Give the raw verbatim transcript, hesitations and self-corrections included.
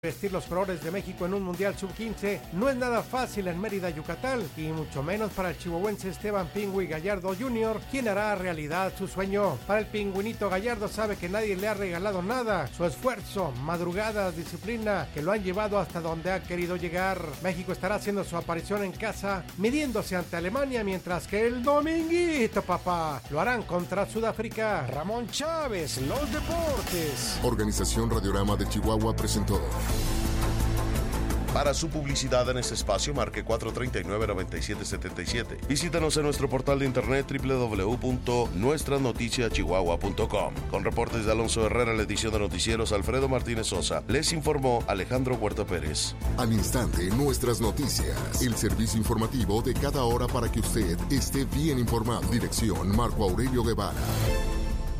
Vestir los colores de México en un Mundial sub quince no es nada fácil en Mérida, Yucatán, y mucho menos para el chihuahuense Esteban Pingüi Gallardo junior, quien hará realidad su sueño. Para el pingüinito Gallardo sabe que nadie le ha regalado nada, su esfuerzo, madrugadas, disciplina, que lo han llevado hasta donde ha querido llegar. México estará haciendo su aparición en casa, midiéndose ante Alemania, mientras que el dominguito, papá, lo harán contra Sudáfrica. Ramón Chávez, los deportes. Organización Radiorama de Chihuahua presentó. Para su publicidad en este espacio, marque cuatro tres nueve, nueve siete siete siete. Visítanos en nuestro portal de internet doble u doble u doble u punto nuestra noticia chihuahua punto com. Con reportes de Alonso Herrera, la edición de noticieros Alfredo Martínez Sosa, les informó Alejandro Huerta Pérez. Al instante, nuestras noticias. El servicio informativo de cada hora para que usted esté bien informado. Dirección Marco Aurelio Guevara.